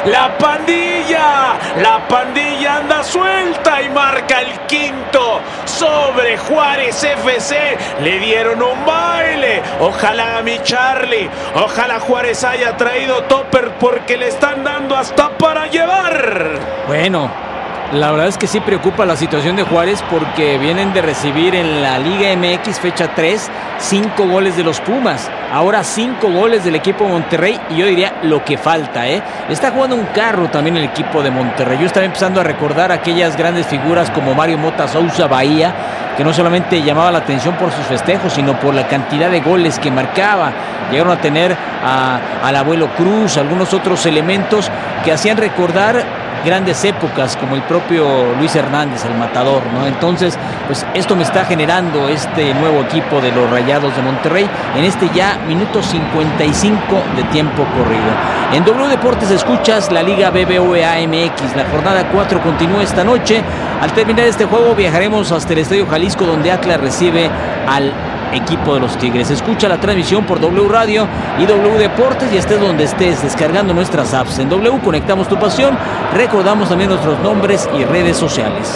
La pandilla anda suelta y marca el quinto sobre Juárez FC. Le dieron un baile. Ojalá mi Charlie, ojalá Juárez haya traído topper porque le están dando hasta para llevar. Bueno, la verdad es que sí preocupa la situación de Juárez porque vienen de recibir en la Liga MX fecha 3 5 goles de los Pumas, ahora 5 goles del equipo de Monterrey y yo diría lo que falta, está jugando un carro también el equipo de Monterrey. Yo estaba empezando a recordar aquellas grandes figuras como Mario Mota Sousa Bahía, que no solamente llamaba la atención por sus festejos, sino por la cantidad de goles que marcaba. Llegaron a tener al Abuelo Cruz, algunos otros elementos que hacían recordar grandes épocas, como el propio Luis Hernández, el matador, ¿no? Entonces, pues esto me está generando este nuevo equipo de los Rayados de Monterrey en este ya minuto 55 de tiempo corrido. En W Deportes escuchas la Liga BBVA MX. La jornada 4 continúa esta noche. Al terminar este juego viajaremos hasta el Estadio Jalisco, donde Atlas recibe al equipo de los Tigres. Escucha la transmisión por W Radio y W Deportes y estés donde estés descargando nuestras apps. En W conectamos tu pasión. Recordamos también nuestros nombres y redes sociales.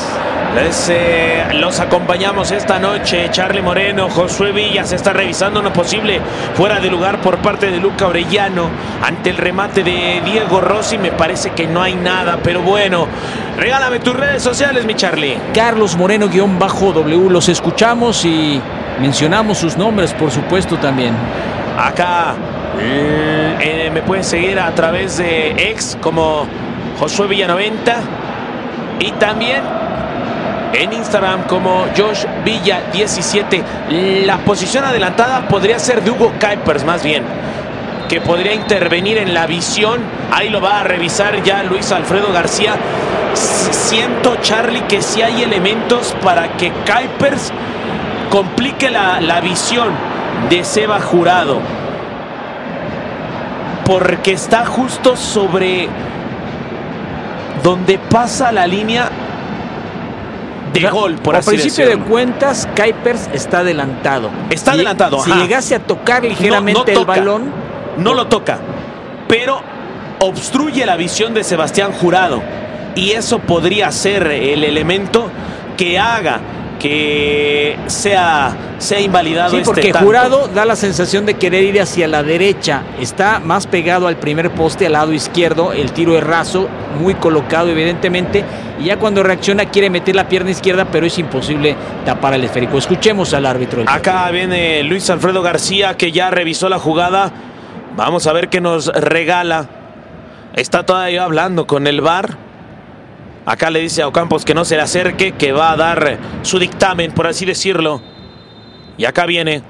Los acompañamos esta noche. Charlie Moreno, Josué Villa. Se está revisando una posible fuera de lugar por parte de Luca Orellano ante el remate de Diego Rossi. Me parece que no hay nada, pero bueno, regálame tus redes sociales, mi Charlie. Carlos Moreno_W. Los escuchamos y mencionamos sus nombres, por supuesto, también. Acá me pueden seguir a través de X como Josué Villa 90 y también en Instagram como Josh Villa 17. La posición adelantada podría ser de Hugo Kuipers, más bien, que podría intervenir en la visión. Ahí lo va a revisar ya Luis Alfredo García. Siento, Charlie, que sí hay elementos para que Kuipers complique la visión de Seba Jurado, porque está justo sobre donde pasa la línea de gol, por así decirlo. Por principio de cuentas, Kuipers está adelantado. Está adelantado. Si llegase a tocar ligeramente el balón, no lo toca, pero obstruye la visión de Sebastián Jurado, y eso podría ser el elemento que haga que sea invalidado. Sí, porque Jurado da la sensación de querer ir hacia la derecha. Está más pegado al primer poste, al lado izquierdo. El tiro es raso, muy colocado evidentemente. Y ya cuando reacciona quiere meter la pierna izquierda, pero es imposible tapar el esférico. Escuchemos al árbitro. Acá viene Luis Alfredo García, que ya revisó la jugada. Vamos a ver qué nos regala. Está todavía hablando con el VAR. Acá le dice a Ocampos que no se le acerque, que va a dar su dictamen, por así decirlo. Y acá viene.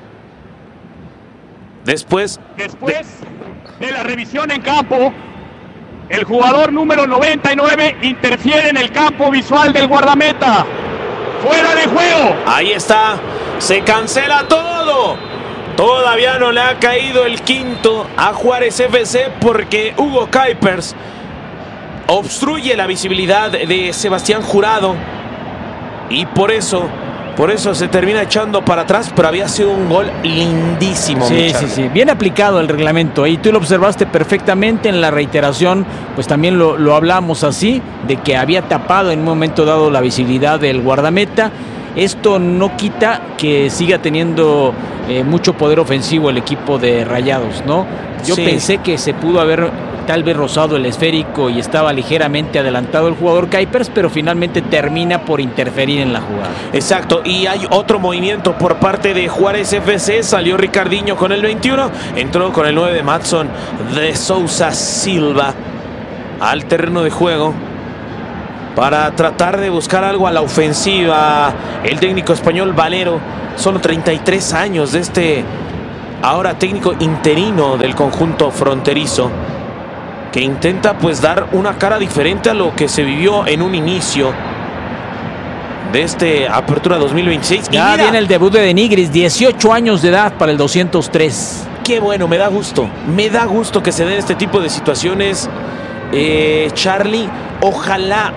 Después de la revisión en campo, el jugador número 99 interfiere en el campo visual del guardameta. ¡Fuera de juego! Ahí está. Se cancela todo. Todavía no le ha caído el quinto a Juárez FC porque Hugo Kuipers obstruye la visibilidad de Sebastián Jurado y por eso se termina echando para atrás, pero había sido un gol lindísimo. Sí, bien aplicado el reglamento y tú lo observaste perfectamente en la reiteración, pues también lo hablamos así, de que había tapado en un momento dado la visibilidad del guardameta. Esto no quita que siga teniendo mucho poder ofensivo el equipo de Rayados, ¿no? Yo pensé que se pudo haber tal vez rozado el esférico y estaba ligeramente adelantado el jugador Kuipers, pero finalmente termina por interferir en la jugada. Exacto, y hay otro movimiento por parte de Juárez FC. Salió Ricardinho con el 21, entró con el 9 de Madson de Sousa Silva al terreno de juego para tratar de buscar algo a la ofensiva. El técnico español Valero, solo 33 años de este ahora técnico interino del conjunto fronterizo, que intenta pues dar una cara diferente a lo que se vivió en un inicio de este Apertura 2026. Ya viene el debut de Denigris, 18 años de edad para el 203. Qué bueno, me da gusto que se den este tipo de situaciones, Charlie. Ojalá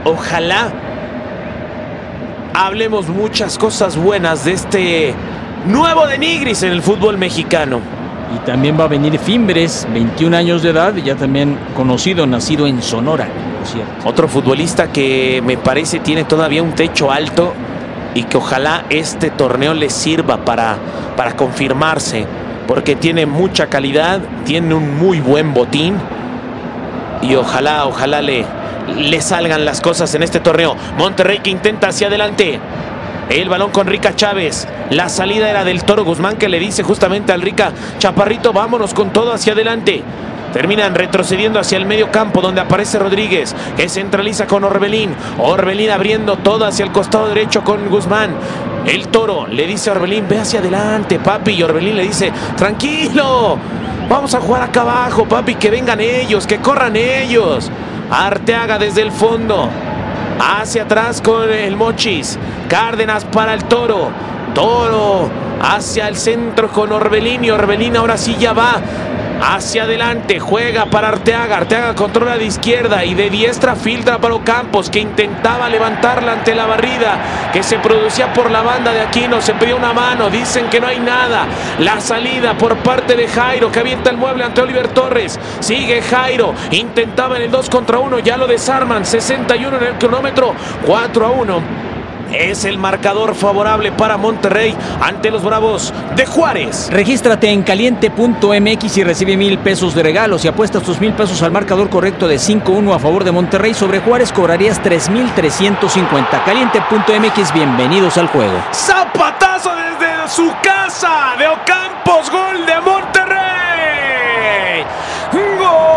hablemos muchas cosas buenas de este nuevo Denigris en el fútbol mexicano. Y también va a venir Fimbres, 21 años de edad, ya también conocido, nacido en Sonora, por cierto. Otro futbolista que me parece tiene todavía un techo alto y que ojalá este torneo le sirva para confirmarse, porque tiene mucha calidad, tiene un muy buen botín y ojalá le salgan las cosas en este torneo. Monterrey que intenta hacia adelante. El balón con Rica Chávez. La salida era del Toro Guzmán, que le dice justamente al Rica: chaparrito, vámonos con todo hacia adelante. Terminan retrocediendo hacia el medio campo, donde aparece Rodríguez, que centraliza con Orbelín. Orbelín abriendo todo hacia el costado derecho con Guzmán. El Toro le dice a Orbelín: ve hacia adelante, papi. Y Orbelín le dice: tranquilo, vamos a jugar acá abajo, papi, que vengan ellos, que corran ellos. Arteaga desde el fondo, hacia atrás con el Mochis. Cárdenas para el Toro. Toro hacia el centro con Orbelín, y Orbelín ahora sí ya va hacia adelante, juega para Arteaga. Arteaga controla de izquierda y de diestra filtra para Ocampos, que intentaba levantarla ante la barrida que se producía por la banda de Aquino. Se pidió una mano, dicen que no hay nada. La salida por parte de Jairo, que avienta el mueble ante Oliver Torres. Sigue Jairo, intentaba en el 2 contra 1, ya lo desarman. 61 en el cronómetro, 4-1. Es el marcador favorable para Monterrey ante los Bravos de Juárez. Regístrate en caliente.mx y recibe 1,000 pesos de regalo. Si apuestas tus 1,000 pesos al marcador correcto de 5-1 a favor de Monterrey sobre Juárez, cobrarías 3,350. Caliente.mx, bienvenidos al juego. Zapatazo desde su casa de Ocampos, gol de Monterrey. ¡Gol!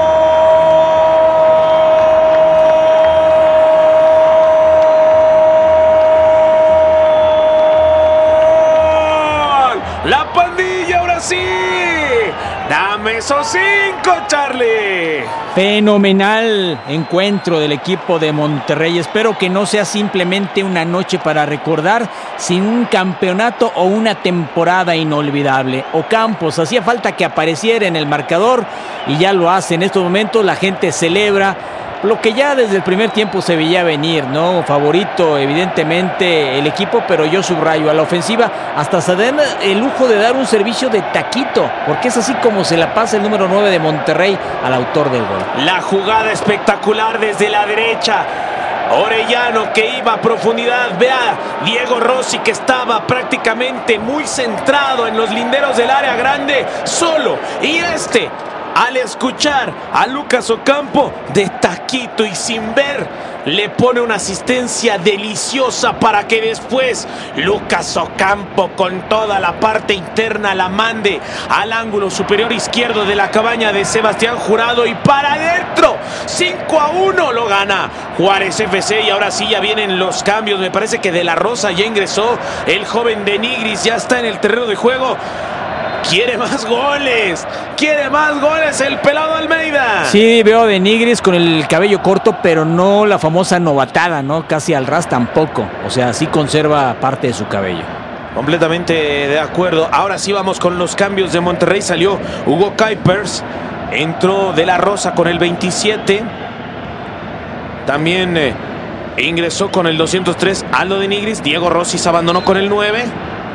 La pandilla ahora sí. Dame esos 5, Charlie. Fenomenal encuentro del equipo de Monterrey. Espero que no sea simplemente una noche para recordar, sino un campeonato o una temporada inolvidable. Ocampos hacía falta que apareciera en el marcador y ya lo hace. En estos momentos la gente celebra lo que ya desde el primer tiempo se veía venir, ¿no? Favorito evidentemente el equipo, pero yo subrayo a la ofensiva. Hasta se dan el lujo de dar un servicio de taquito, porque es así como se la pasa el número 9 de Monterrey al autor del gol. La jugada espectacular desde la derecha. Orellano que iba a profundidad. Vea Diego Rossi, que estaba prácticamente muy centrado en los linderos del área grande, solo. Y al escuchar a Lucas Ocampo, de taquito y sin ver, le pone una asistencia deliciosa para que después Lucas Ocampo con toda la parte interna la mande al ángulo superior izquierdo de la cabaña de Sebastián Jurado, y para adentro. 5-1 lo gana Juárez FC. Y ahora sí ya vienen los cambios. Me parece que De La Rosa ya ingresó. El joven de Nigris ya está en el terreno de juego. Quiere más goles el pelado Almeida. Sí, veo a De Nigris con el cabello corto, pero no la famosa novatada, ¿no? Casi al ras tampoco. O sea, sí conserva parte de su cabello. Completamente de acuerdo. Ahora sí vamos con los cambios de Monterrey. Salió Hugo Kuipers, entró De La Rosa con el 27. También ingresó con el 203 Aldo De Nigris. Diego Rossi se abandonó con el 9.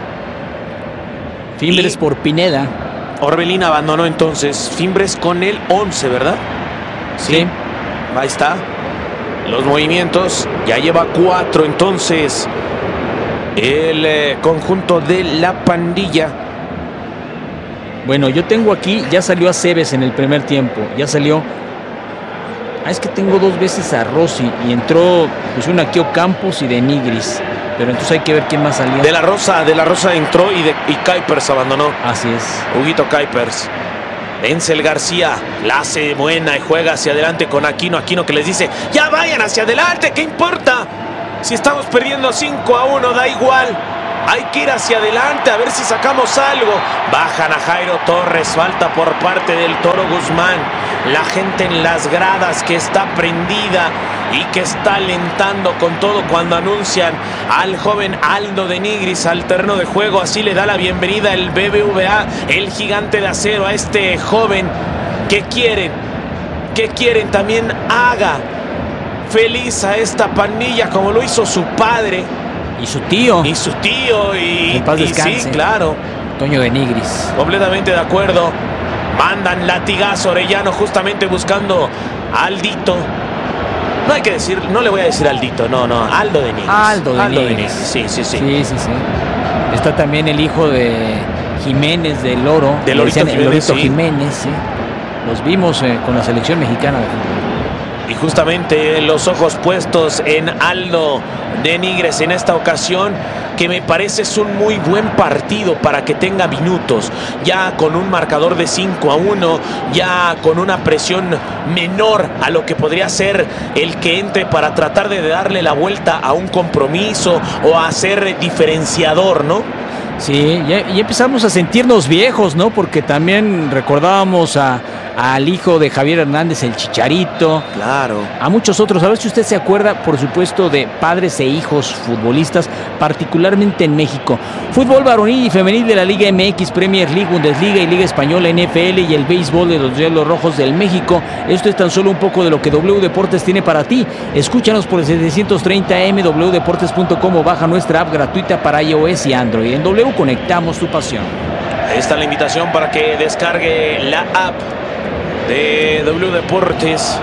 Fimbres por Pineda. Orbelín abandonó entonces. Fimbres con el 11, ¿verdad? Sí. Ahí está. Los movimientos. Ya lleva 4 entonces el conjunto de la pandilla. Bueno, yo tengo aquí, ya salió a Cebes en el primer tiempo. Ya salió. Es que tengo 2 veces a Rossi y entró, pues una aquí Ocampos y De Nigris. Pero entonces hay que ver quién más salió. De La Rosa entró y Kuipers abandonó. Así es. Huguito Kuipers. Denzel García la hace buena y juega hacia adelante con Aquino. Aquino que les dice: ya vayan hacia adelante, ¿qué importa? Si estamos perdiendo 5-1, da igual. Hay que ir hacia adelante a ver si sacamos algo. Bajan a Jairo Torres, falta por parte del Toro Guzmán. La gente en las gradas que está prendida y que está alentando con todo cuando anuncian al joven Aldo De Nigris al terreno de juego. Así le da la bienvenida el BBVA, el gigante de acero, a este joven que quieren también haga feliz a esta pandilla como lo hizo su padre. Y su tío. Y en paz descanse. Sí, claro. Toño de Nigris. Completamente de acuerdo. Mandan latigazo Orellano justamente buscando a Aldito. No hay que decir, no le voy a decir Aldito, no, Aldo de Nigris. Aldo de Nigris. Sí. Sí. Está también el hijo de Jiménez del Oro. De Lorito Jiménez, Lorito sí. Jiménez, sí. Los vimos con la selección mexicana de fútbol. Y justamente los ojos puestos en Aldo de Nigris en esta ocasión, que me parece es un muy buen partido para que tenga minutos, ya con un marcador de 5-1, ya con una presión menor a lo que podría ser el que entre para tratar de darle la vuelta a un compromiso o a ser diferenciador, ¿no? Sí, ya empezamos a sentirnos viejos, ¿no? Porque también recordábamos al hijo de Javier Hernández, el Chicharito. Claro. A muchos otros. A ver si usted se acuerda, por supuesto, de padres e hijos futbolistas, particularmente en México. Fútbol varonil y femenil de la Liga MX, Premier League, Bundesliga y Liga Española, NFL y el béisbol de los Diablos Rojos del México. Esto es tan solo un poco de lo que W Deportes tiene para ti. Escúchanos por el 730M, wdeportes.com o baja nuestra app gratuita para iOS y Android. En W conectamos tu pasión. Ahí está la invitación para que descargue la app de W Deportes.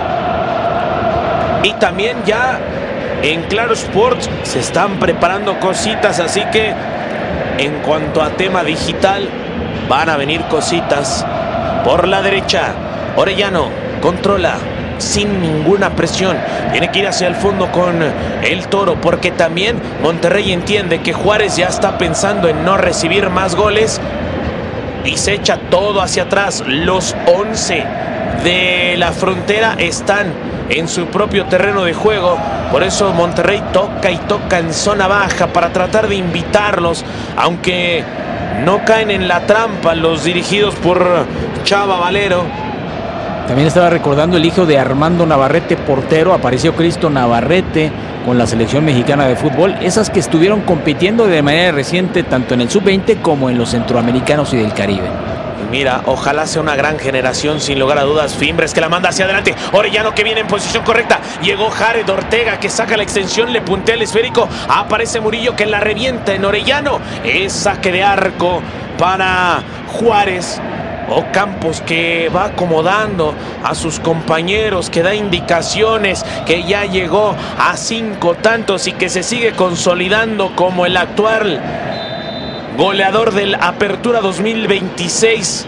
Y también ya en Claro Sports se están preparando cositas, así que en cuanto a tema digital van a venir cositas. Por la derecha, Orellano controla sin ninguna presión, tiene que ir hacia el fondo con el Toro, porque también Monterrey entiende que Juárez ya está pensando en no recibir más goles y se echa todo hacia atrás. Los 11 de la frontera están en su propio terreno de juego, por eso Monterrey toca y toca en zona baja para tratar de invitarlos, aunque no caen en la trampa los dirigidos por Chava Valero. También estaba recordando el hijo de Armando Navarrete, portero. Apareció Cristo Navarrete con la selección mexicana de fútbol. Esas que estuvieron compitiendo de manera reciente tanto en el sub-20 como en los centroamericanos y del Caribe. Mira, ojalá sea una gran generación, sin lugar a dudas. Fimbres que la manda hacia adelante. Orellano que viene en posición correcta. Llegó Jared Ortega que saca la extensión, le puntea el esférico. Aparece Murillo que la revienta en Orellano. Es saque de arco para Juárez. Campos que va acomodando a sus compañeros, que da indicaciones, que ya llegó a 5 tantos y que se sigue consolidando como el actual goleador del Apertura 2026.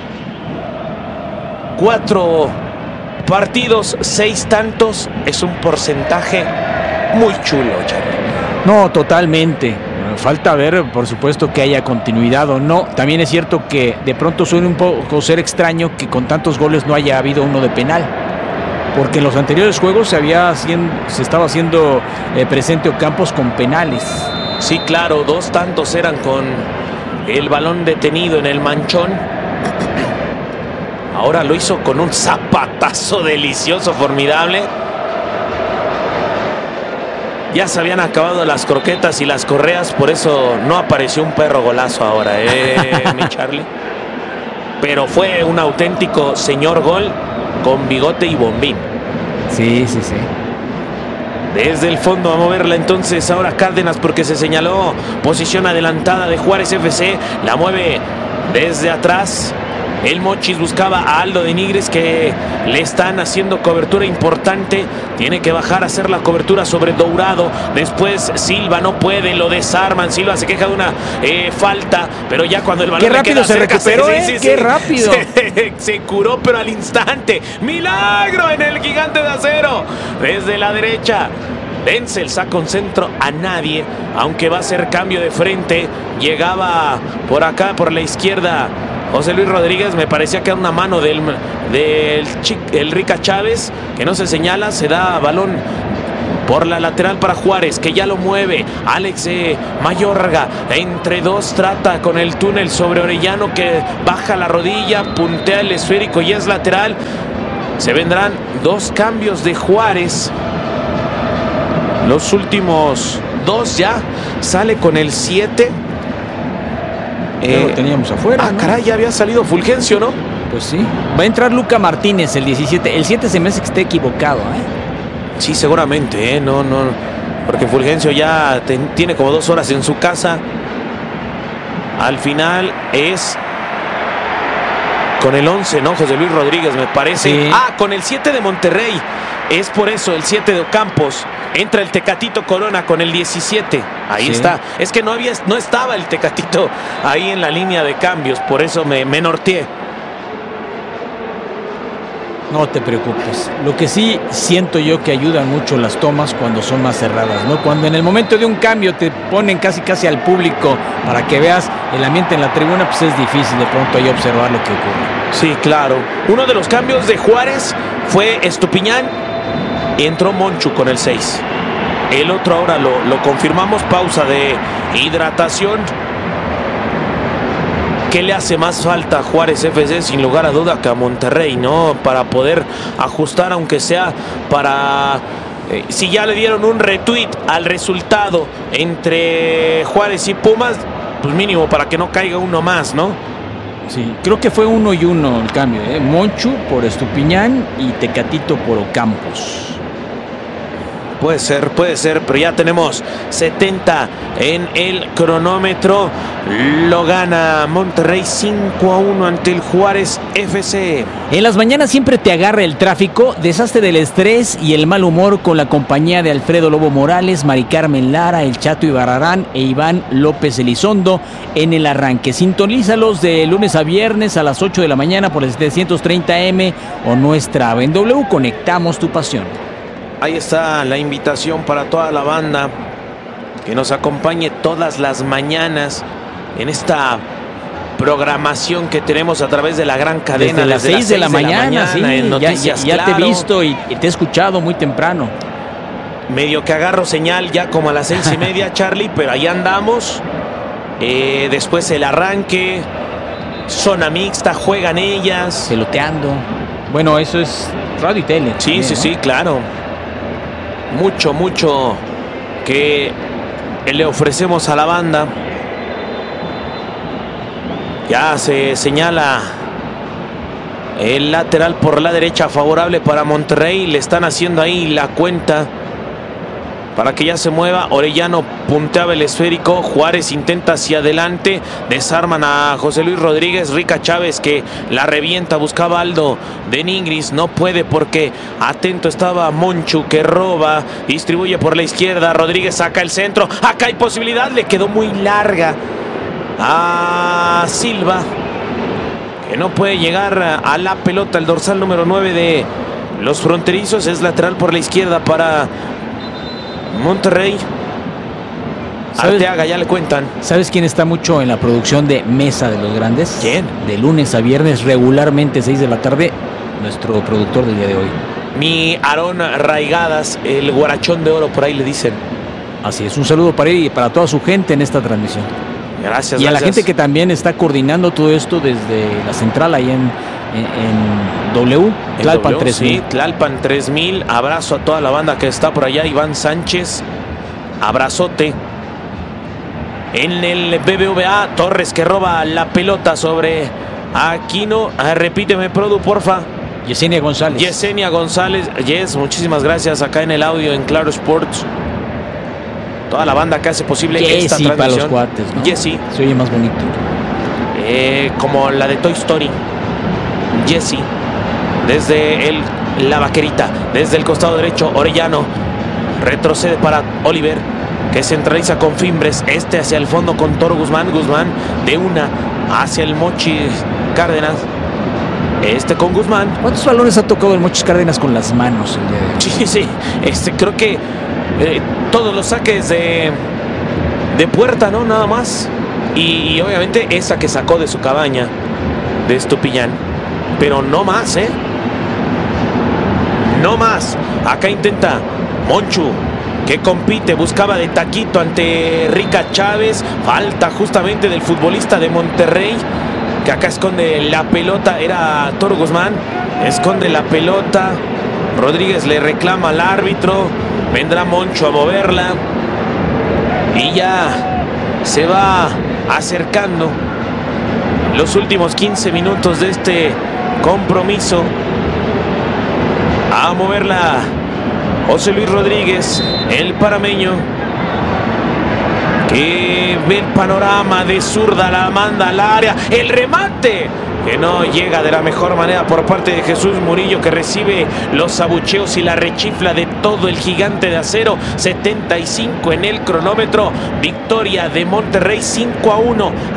4 partidos, 6 tantos. Es un porcentaje muy chulo, Charlie. No, totalmente. Falta ver, por supuesto, que haya continuidad o no. También es cierto que de pronto suena un poco ser extraño que con tantos goles no haya habido uno de penal. Porque en los anteriores juegos se estaba haciendo presente Ocampos con penales. Sí, claro, 2 tantos eran con el balón detenido en el manchón. Ahora lo hizo con un zapatazo delicioso, formidable. Ya se habían acabado las croquetas y las correas, por eso no apareció un perro golazo ahora, mi Charlie. Pero fue un auténtico señor gol con bigote y bombín. Sí. Desde el fondo a moverla entonces ahora Cárdenas, porque se señaló posición adelantada de Juárez FC. La mueve desde atrás. El Mochis buscaba a Aldo de Nigris, que le están haciendo cobertura importante. Tiene que bajar a hacer la cobertura sobre Dourado. Después Silva no puede, lo desarman. Silva se queja de una falta, pero ya cuando el balón qué rápido se recuperó, qué rápido. Se curó, pero al instante. ¡Milagro en el Gigante de Acero! Desde la derecha. Denzel saca un centro a nadie, aunque va a ser cambio de frente. Llegaba por acá, por la izquierda, José Luis Rodríguez. Me parecía que era una mano del Rica Chávez, que no se señala. Se da balón por la lateral para Juárez, que ya lo mueve. Alex Mayorga, entre dos, trata con el túnel sobre Orellano, que baja la rodilla, puntea el esférico y es lateral. Se vendrán 2 cambios de Juárez. Los últimos 2 ya. Sale con el 7. Ya lo teníamos afuera, ¿no? Caray, ya había salido Fulgencio, ¿no? Pues sí. Va a entrar Luca Martínez, el 17. El 7 se me hace que esté equivocado, Sí, seguramente, No, porque Fulgencio ya tiene como 2 horas en su casa. al final es con el 11, ¿no? José Luis Rodríguez, me parece. Sí. Con el 7 de Monterrey. Es por eso el 7 de Ocampos. Entra el Tecatito Corona con el 17. Ahí está. Es que no estaba el Tecatito ahí en la línea de cambios. Por eso me norteé. No te preocupes. Lo que sí siento yo que ayudan mucho las tomas cuando son más cerradas, ¿no? Cuando en el momento de un cambio te ponen casi al público para que veas el ambiente en la tribuna, pues es difícil de pronto ahí observar lo que ocurre. Sí, claro. Uno de los cambios de Juárez fue Estupiñán y entró Monchu con el 6. El otro ahora lo confirmamos. Pausa de hidratación. ¿Qué le hace más falta a Juárez FC? Sin lugar a duda que a Monterrey, ¿no? Para poder ajustar, aunque sea para... si ya le dieron un retweet al resultado entre Juárez y Pumas, pues mínimo para que no caiga uno más, ¿no? Sí, creo que fue 1-1 el cambio, ¿eh? Monchu por Estupiñán y Tecatito por Ocampos. Puede ser, pero ya tenemos 70 en el cronómetro. Lo gana Monterrey 5-1 ante el Juárez FC. En las mañanas siempre te agarra el tráfico, deshazte del estrés y el mal humor con la compañía de Alfredo Lobo Morales, Mari Carmen Lara, El Chato Ibarrarán e Iván López Elizondo en el arranque. Sintonízalos de lunes a viernes a las 8 de la mañana por el 730M o nuestra app en W. Conectamos tu pasión. Ahí está la invitación para toda la banda que nos acompañe todas las mañanas en esta programación que tenemos a través de la gran cadena. Desde las 6 de la mañana, sí, en Noticias ya te he Claro. visto y te he escuchado muy temprano. Medio que agarro señal ya como a las 6:30, Charlie, pero ahí andamos. Después el arranque, zona mixta, juegan ellas. Peloteando. Bueno, eso es radio y tele. Sí, sí, claro. Mucho que le ofrecemos a la banda. Ya se señala el lateral por la derecha favorable para Monterrey. Le están haciendo ahí la cuenta para que ya se mueva. Orellano punteaba el esférico. Juárez intenta hacia adelante. Desarman a José Luis Rodríguez. Rica Chávez que la revienta. Buscaba Aldo de Nigris. No puede porque atento estaba Monchu que roba. Distribuye por la izquierda. Rodríguez saca el centro. Acá hay posibilidad. Le quedó muy larga a Silva, que no puede llegar a la pelota. El dorsal número 9 de los fronterizos. Es lateral por la izquierda para Monterrey. Arteaga, ya le cuentan. ¿Sabes quién está mucho en la producción de Mesa de los Grandes? ¿Quién? De lunes a viernes, regularmente 6 de la tarde, nuestro productor del día de hoy. Mi Aarón Raigadas, el guarachón de oro, por ahí le dicen. Así es, un saludo para él y para toda su gente en esta transmisión. Gracias. Y a la gente que también está coordinando todo esto desde la central ahí en W, Tlalpan 3000. Sí, Tlalpan 3000. Abrazo a toda la banda que está por allá. Iván Sánchez, abrazote. En el BBVA, Torres que roba la pelota sobre Aquino. Repíteme, Produ, porfa. Yesenia González. Yesenia González. Yes, muchísimas gracias. Acá en el audio en Claro Sports. Toda la banda que hace posible esta transmisión. Para los cuates, ¿no? Jessie. Se oye más bonito. Como la de Toy Story. Jessie. Desde la vaquerita. Desde el costado derecho, Orellano. Retrocede para Oliver, que centraliza con Fimbres. Hacia el fondo con Toro Guzmán. Guzmán de una hacia el Mochis Cárdenas. Con Guzmán. ¿Cuántos balones ha tocado el Mochis Cárdenas con las manos el día de hoy? Sí. Creo que todos los saques de puerta, ¿no? Nada más. Y obviamente esa que sacó de su cabaña de Estupiñán. Pero no más, no más. Acá intenta Monchu, que compite, buscaba de taquito ante Rica Chávez. Falta justamente del futbolista de Monterrey, que acá esconde la pelota. Era Toro Guzmán. Esconde la pelota. Rodríguez le reclama al árbitro. Vendrá Monchu a moverla. Y ya se va acercando los últimos 15 minutos de este compromiso. A moverla José Luis Rodríguez, el parameño. que ve el panorama de zurda, la manda al área, el remate que no llega de la mejor manera por parte de Jesús Murillo, que recibe los abucheos y la rechifla de todo el gigante de acero. 75 en el cronómetro, victoria de Monterrey 5-1